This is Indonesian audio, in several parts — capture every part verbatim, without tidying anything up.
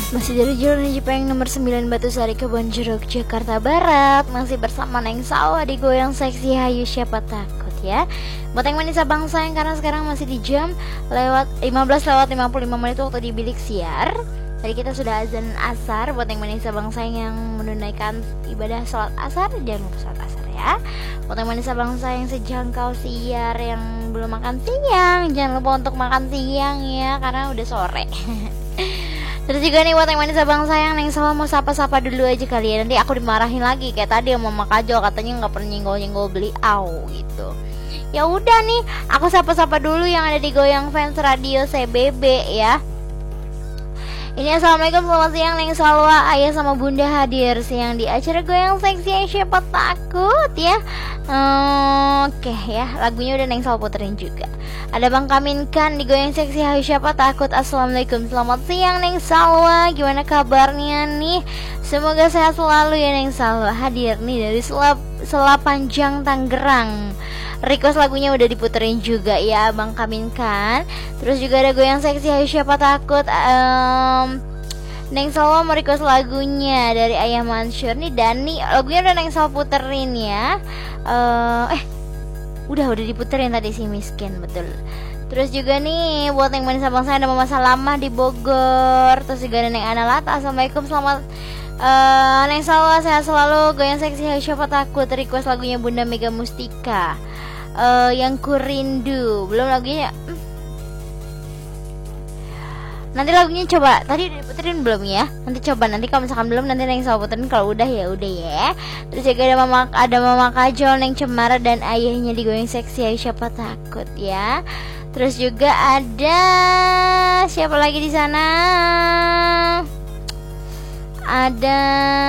Masih dari Jalan Jepang nomor sembilan Batu Sari Kebon Jeruk Jakarta Barat. Masih bersama Neng Salwa di Goyang Seksi Hayu Siapa Takut ya. Buat yang manis abang sayang, karena sekarang masih di jam lewat lima belas lewat lima puluh lima menit waktu di bilik siar. Tadi kita sudah azan asar. Buat yang manis abang sayang yang menunaikan ibadah sholat asar, jangan lupa sholat asar ya. Buat yang manis abang sayang sejangkau siar yang belum makan siang, jangan lupa untuk makan siang ya, karena udah sore. Terus juga nih buat yang manis abang sayang, Neng Salwa mau sapa-sapa dulu aja kali ya. Nanti aku dimarahin lagi kayak tadi sama Mama Kajol, katanya nggak pernah nyenggol-nyenggol beliau gitu. Ya udah nih, aku sapa-sapa dulu yang ada di Goyang Fans Radio C B B ya. Ini assalamualaikum, selamat siang Neng Salwa, ayah sama bunda hadir siang di acara Goyang Seksi Siapa Takut ya. hmm, Oke okay, ya, lagunya udah Neng Salwa puterin juga. Ada Bang Kamin kan di Goyang Seksi Hayu Siapa Takut. Assalamualaikum, selamat siang Neng Salwa, gimana kabarnya nih? Semoga sehat selalu ya Neng Salwa. Hadir nih dari Selap, Selapanjang Tangerang. Request lagunya udah diputerin juga ya Bang Kamin kan. Terus juga ada Goyang Seksi Hayu Siapa Takut. um, Neng Salwa mau request lagunya dari Ayah Mansur nih, Dani. Lagunya udah Neng Salwa puterin ya. uh, Eh udah udah diputerin tadi si miskin, betul. Terus juga nih buat yang manis abang saya ada Mama Salamah di Bogor. Terus juga ada Neng Analata. Assalamualaikum, selamat uh, Neng Salwa sehat selalu. Goyang Seksi Hayu Siapa Takut. Request lagunya Bunda Mega Mustika, Uh, yang Kurindu. Belum lagunya hmm. Nanti lagunya coba. Tadi udah diputerin belum ya? Nanti coba, nanti kalau misalkan belum nanti Neng Salwa puterin. Kalau udah ya udah ya. Terus juga ada Mama ada Mama Kajol, Neng Cemara dan ayahnya di Goyang Seksi Hayu Siapa Takut ya. Terus juga ada siapa lagi di sana? Ada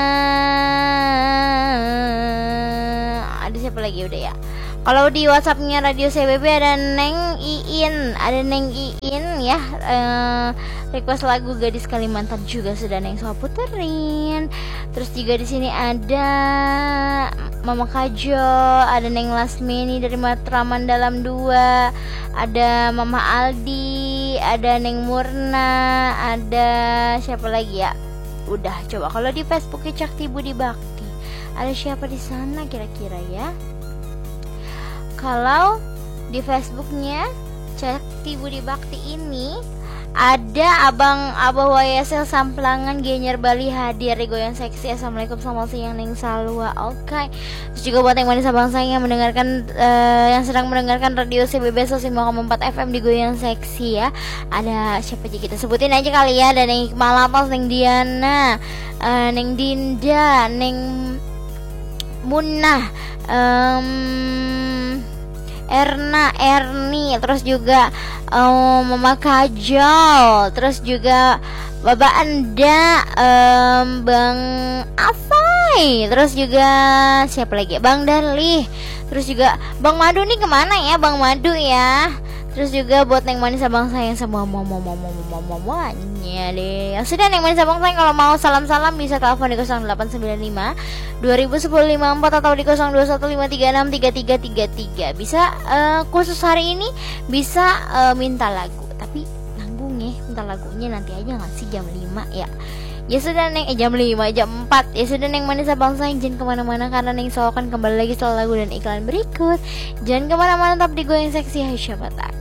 Ada siapa lagi udah ya? Kalau di WhatsAppnya Radio C B B ada Neng Iin, ada Neng Iin ya. Uh, request lagu Gadis Kalimantan juga sudah Neng Salwa puterin. Terus juga di sini ada Mama Kajo, ada Neng Lasmini dari Matraman Dalam dua, ada Mama Aldi, ada Neng Murna, ada siapa lagi ya? Udah, coba kalau di Facebooknya Cakti Budi Bakti, ada siapa di sana kira-kira ya? Kalau di Facebooknya Cakti Budi Bakti ini ada Abang Abah W S L Samplangan Genyer Bali hadir di Goyang Seksi. Assalamualaikum, selamat siang Neng Salwa. Oke okay. Terus juga buat yang manis abang saya yang mendengarkan uh, yang sedang mendengarkan Radio C B B seratus lima koma empat F M di Goyang Seksi ya. Ada siapa aja kita sebutin aja kali ya. Ada Neng Malapas, Neng Diana, uh, Neng Dinda, Neng Munah, um, Erna, Erni, terus juga um, Mama Kajol, terus juga Bapak Anda, um, Bang Afai, terus juga siapa lagi? Bang Darli, terus juga Bang Madu nih kemana ya Bang Madu ya? Terus juga buat Neng Manis abang sayang semua mau mau mau mau mau mau semuanya deh. Yang sudah Neng Manis abang sayang, kalau mau salam-salam bisa telepon di nol delapan sembilan lima dua nol satu nol lima empat atau di nol dua satu lima tiga enam tiga tiga tiga tiga. Bisa uh, khusus hari ini bisa uh, minta lagu, tapi nanggung ya, minta lagunya nanti aja nggak sih jam lima ya. Ya sudah Neng, eh jam lima, jam empat. Ya sudah Neng Manis abang sayang, jangan kemana-mana karena Neng Salwa akan kembali lagi setelah lagu dan iklan berikut. Jangan kemana-mana, tetap di Goyang Seksi Hayu Siapa Takut.